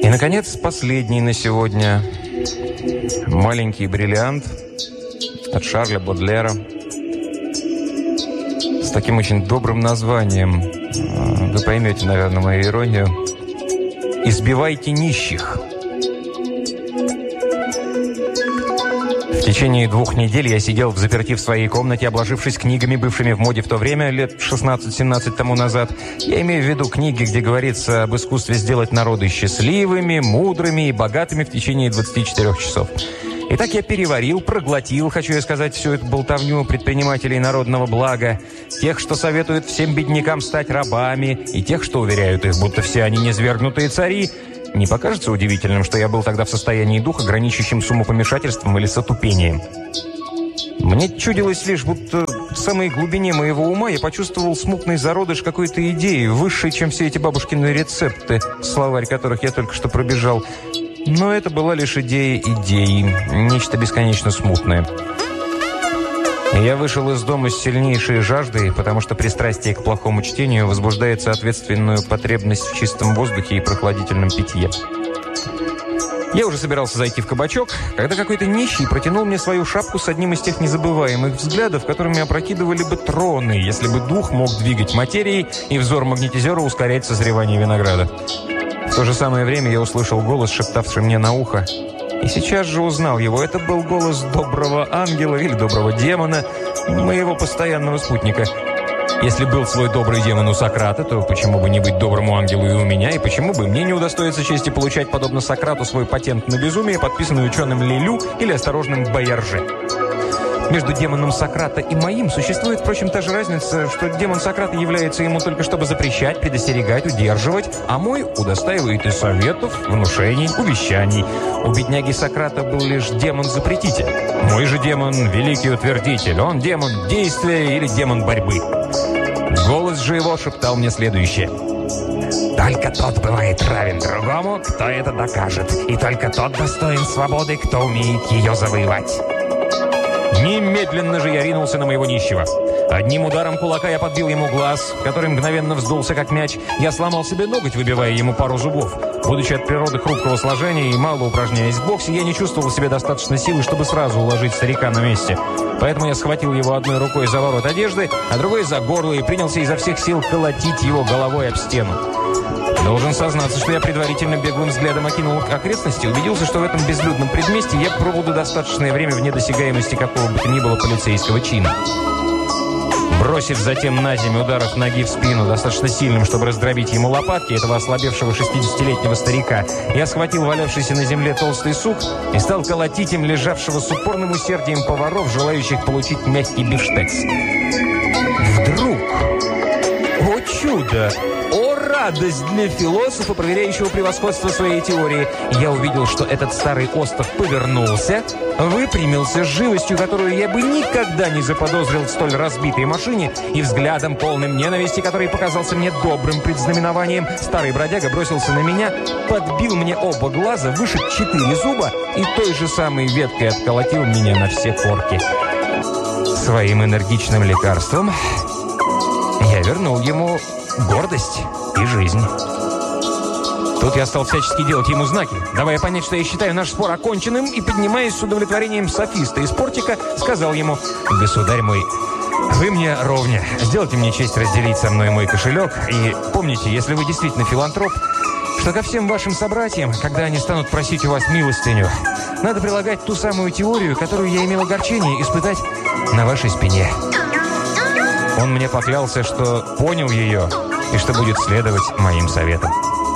И, наконец, последний на сегодня. «Маленький бриллиант» от Шарля Бодлера. С таким очень добрым названием. Вы поймете, наверное, мою иронию. «Избивайте нищих». В течение 2 недель я сидел взаперти в своей комнате, обложившись книгами, бывшими в моде в то время, лет 16-17 тому назад. Я имею в виду книги, где говорится об искусстве сделать народы счастливыми, мудрыми и богатыми в течение 24 часов. Итак, я переварил, проглотил, хочу я сказать, всю эту болтовню предпринимателей народного блага, тех, что советуют всем беднякам стать рабами, и тех, что уверяют их, будто все они низвергнутые цари. Не покажется удивительным, что я был тогда в состоянии духа, граничащим с умопомешательством или с отупением? Мне чудилось лишь, будто в самой глубине моего ума я почувствовал смутный зародыш какой-то идеи, высшей, чем все эти бабушкины рецепты, словарь которых я только что пробежал. Но это была лишь идея идеи, нечто бесконечно смутное. Я вышел из дома с сильнейшей жаждой, потому что пристрастие к плохому чтению возбуждает соответственную потребность в чистом воздухе и прохладительном питье. Я уже собирался зайти в кабачок, когда какой-то нищий протянул мне свою шапку с одним из тех незабываемых взглядов, которыми опрокидывали бы троны, если бы дух мог двигать материей и взор магнетизера ускорять созревание винограда. В то же самое время я услышал голос, шептавший мне на ухо. И сейчас же узнал его. Это был голос доброго ангела или доброго демона, моего постоянного спутника. Если был свой добрый демон у Сократа, то почему бы не быть доброму ангелу и у меня, и почему бы мне не удостоиться чести получать, подобно Сократу, свой патент на безумие, подписанный ученым Лелю или осторожным Боярже. Между демоном Сократа и моим существует, впрочем, та же разница, что демон Сократа является ему только чтобы запрещать, предостерегать, удерживать, а мой удостаивает и советов, внушений, увещаний. У бедняги Сократа был лишь демон-запретитель. Мой же демон – великий утвердитель. Он демон действия или демон борьбы. Голос же его шептал мне следующее. «Только тот бывает равен другому, кто это докажет. И только тот достоин свободы, кто умеет ее завоевать». Немедленно же я ринулся на моего нищего. Одним ударом кулака я подбил ему глаз, который мгновенно вздулся как мяч. Я сломал себе ноготь, выбивая ему пару зубов. Будучи от природы хрупкого сложения и мало упражняясь в боксе, я не чувствовал в себе достаточно силы, чтобы сразу уложить старика на месте. Поэтому я схватил его одной рукой за ворот одежды, а другой за горло и принялся изо всех сил колотить его головой об стену. Должен сознаться, что я предварительно беглым взглядом окинул окрестности, убедился, что в этом безлюдном предместье я пробуду достаточное время вне досягаемости какого бы то ни было полицейского чина. Бросив затем на землю ударов ноги в спину, достаточно сильным, чтобы раздробить ему лопатки этого ослабевшего 60-летнего старика, я схватил валявшийся на земле толстый сук и стал колотить им лежавшего с упорным усердием поваров, желающих получить мягкий бифштекс. Вдруг, о чудо! Радость для философа, проверяющего превосходство своей теории. Я увидел, что этот старый остов повернулся, выпрямился с живостью, которую я бы никогда не заподозрил в столь разбитой машине, и взглядом, полным ненависти, который показался мне добрым предзнаменованием, старый бродяга бросился на меня, подбил мне оба глаза, вышиб 4 зуба и той же самой веткой отколотил меня на все корки. Своим энергичным лекарством я вернул ему гордость и жизнь. Тут я стал всячески делать ему знаки, давая понять, что я считаю наш спор оконченным, и, поднимаясь с удовлетворением софиста из портика, сказал ему: «Государь мой, вы мне ровня. Сделайте мне честь разделить со мной мой кошелек, и помните, если вы действительно филантроп, что ко всем вашим собратьям, когда они станут просить у вас милостыню, надо прилагать ту самую теорию, которую я имел огорчение испытать на вашей спине». Он мне поклялся, что понял ее и что будет следовать моим советам.